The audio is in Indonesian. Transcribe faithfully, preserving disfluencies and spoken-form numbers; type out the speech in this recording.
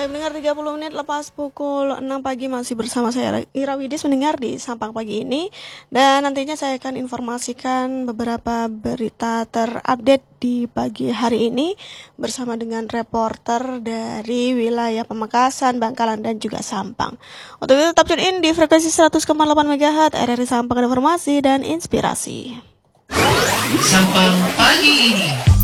Baik, mendengar tiga puluh menit lepas pukul enam pagi masih bersama saya Ira Widis mendengar di Sampang pagi ini. Dan nantinya saya akan informasikan beberapa berita terupdate di pagi hari ini bersama dengan reporter dari wilayah Pamekasan, Bangkalan dan juga Sampang. Untuk itu tetap tune in di frekuensi seratus koma delapan megahertz R R I Sampang, informasi dan inspirasi. Sampang pagi ini.